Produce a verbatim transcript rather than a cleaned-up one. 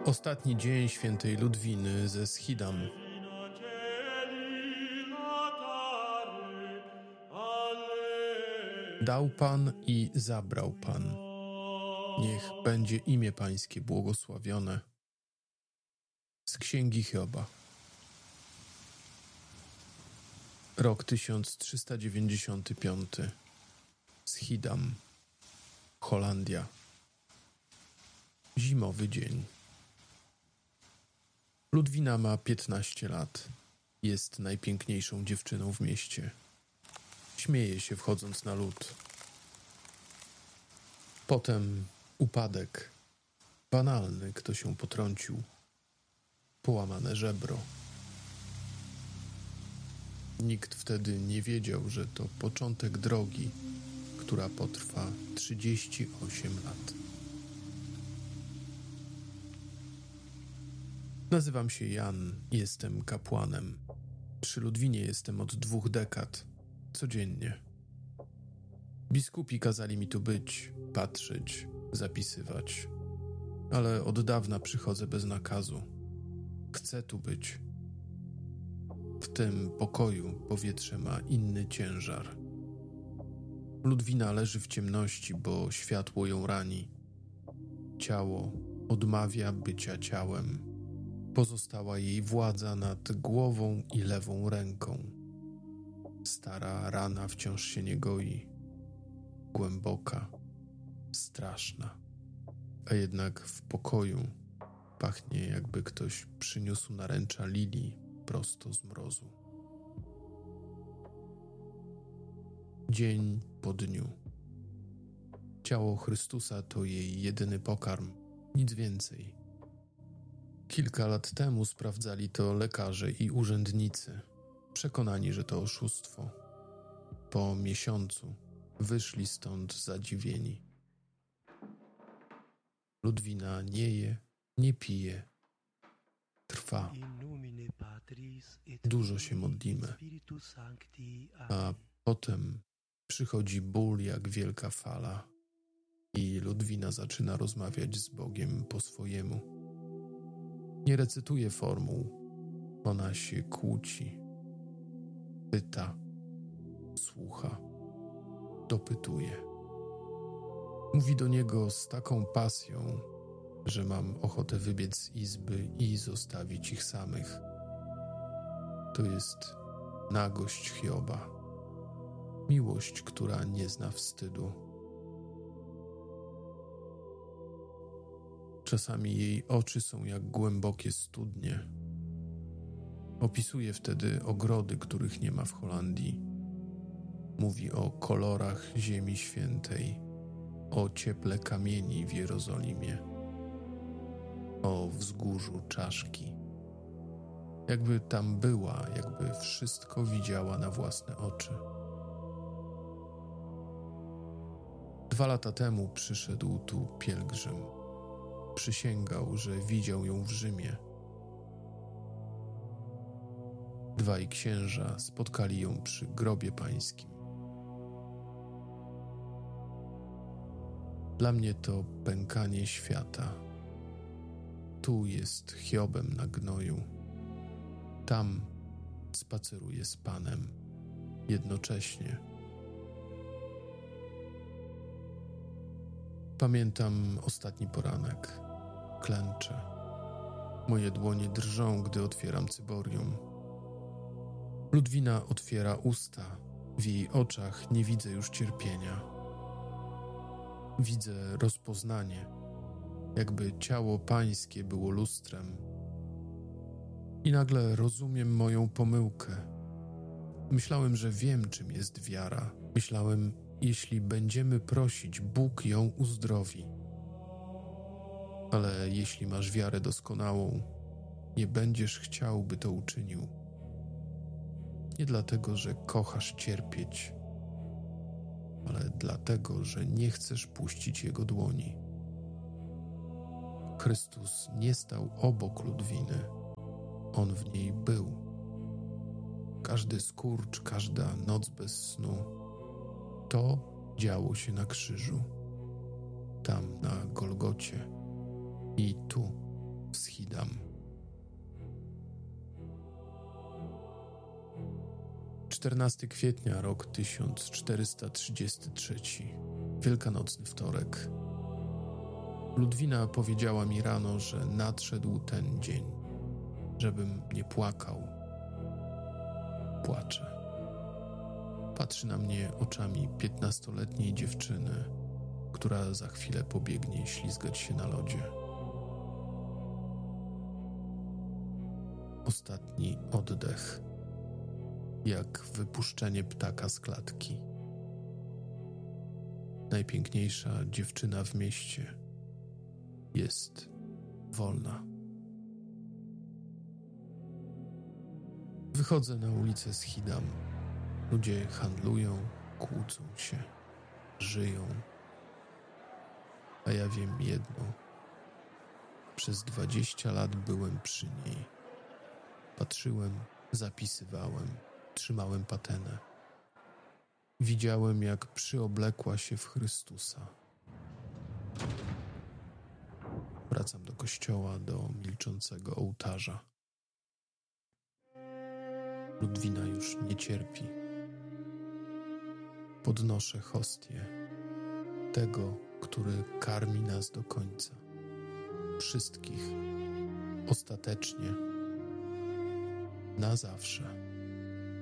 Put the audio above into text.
Ostatni dzień świętej Ludwiny ze Schidam. Dał Pan i zabrał Pan. Niech będzie imię Pańskie błogosławione. Z Księgi Hioba. Rok tysiąc trzysta dziewięćdziesiąty piąty. Schidam. Holandia. Zimowy dzień. Ludwina ma piętnaście lat. Jest najpiękniejszą dziewczyną w mieście. Śmieje się, wchodząc na lód. Potem upadek. Banalny, kto się potrącił. Połamane żebro. Nikt wtedy nie wiedział, że to początek drogi, która potrwa trzydzieści osiem lat. Nazywam się Jan i jestem kapłanem. Przy Ludwinie jestem od dwóch dekad, codziennie. Biskupi kazali mi tu być, patrzeć, zapisywać, ale od dawna przychodzę bez nakazu. Chcę tu być. W tym pokoju powietrze ma inny ciężar. Ludwina leży w ciemności, bo światło ją rani. Ciało odmawia bycia ciałem. Pozostała jej władza nad głową i lewą ręką. Stara rana wciąż się nie goi. Głęboka, straszna. A jednak w pokoju pachnie, jakby ktoś przyniósł naręcza lilii prosto z mrozu. Dzień po dniu. Ciało Chrystusa to jej jedyny pokarm, nic więcej. Kilka lat temu sprawdzali to lekarze i urzędnicy, przekonani, że to oszustwo. Po miesiącu wyszli stąd zadziwieni. Ludwina nie je, nie pije, trwa. Dużo się modlimy, a potem przychodzi ból jak wielka fala i Ludwina zaczyna rozmawiać z Bogiem po swojemu. Nie recytuje formuł, ona się kłóci, pyta, słucha, dopytuje. Mówi do niego z taką pasją, że mam ochotę wybiec z izby i zostawić ich samych. To jest nagość Hioba, miłość, która nie zna wstydu. Czasami jej oczy są jak głębokie studnie. Opisuje wtedy ogrody, których nie ma w Holandii. Mówi o kolorach Ziemi Świętej, o cieple kamieni w Jerozolimie, o wzgórzu czaszki. Jakby tam była, jakby wszystko widziała na własne oczy. Dwa lata temu przyszedł tu pielgrzym. Przysięgał, że widział ją w Rzymie. Dwaj księża spotkali ją przy grobie pańskim. Dla mnie to pękanie świata. Tu jest Hiobem na gnoju. Tam spaceruje z Panem jednocześnie. Pamiętam ostatni poranek. Klęczę. Moje dłonie drżą, gdy otwieram cyborium. Ludwina otwiera usta. W jej oczach nie widzę już cierpienia. Widzę rozpoznanie, jakby ciało pańskie było lustrem. I nagle rozumiem moją pomyłkę. Myślałem, że wiem, czym jest wiara. Myślałem, jeśli będziemy prosić, Bóg ją uzdrowi. Ale jeśli masz wiarę doskonałą, nie będziesz chciał, by to uczynił. Nie dlatego, że kochasz cierpieć, ale dlatego, że nie chcesz puścić Jego dłoni. Chrystus nie stał obok Ludwiny. On w niej był. Każdy skurcz, każda noc bez snu, to działo się na krzyżu. Tam na Golgocie i tu w Schiedam. czternastego kwietnia, rok tysiąc czterysta trzydziesty trzeci, wielkanocny wtorek. Ludwina powiedziała mi rano, że nadszedł ten dzień, żebym nie płakał. Płacze. Patrzy na mnie oczami piętnastoletniej dziewczyny, która za chwilę pobiegnie ślizgać się na lodzie. Ostatni oddech, jak wypuszczenie ptaka z klatki. Najpiękniejsza dziewczyna w mieście jest wolna. Wychodzę na ulicę Schiedam. Ludzie handlują, kłócą się, żyją. A ja wiem jedno. Przez dwadzieścia lat byłem przy niej. Patrzyłem, zapisywałem, trzymałem patenę. Widziałem, jak przyoblekła się w Chrystusa. Wracam do kościoła, do milczącego ołtarza. Ludwina już nie cierpi. Podnoszę hostię tego, który karmi nas do końca. Wszystkich. Ostatecznie. Na zawsze.